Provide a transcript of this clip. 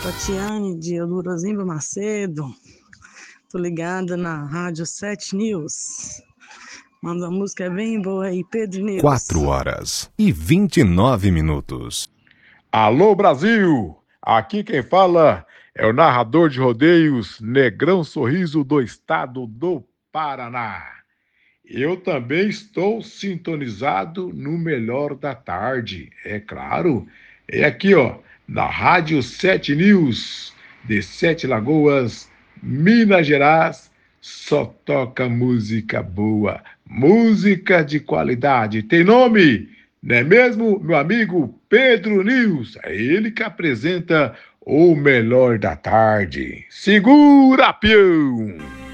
Tatiane de Elurazinho Macedo. Tô ligada na Rádio 7 News. Manda uma música bem boa aí, Pedro News. 4h29. Alô, Brasil! Aqui quem fala é o narrador de rodeios Negrão Sorriso do estado do Paraná. Eu também estou sintonizado no Melhor da Tarde, é claro. É aqui, ó, na Rádio 7 News, de Sete Lagoas, Minas Gerais. Só toca música boa, música de qualidade. Tem nome, não é mesmo, meu amigo Pedro News? É ele que apresenta o Melhor da Tarde. Segura, peão!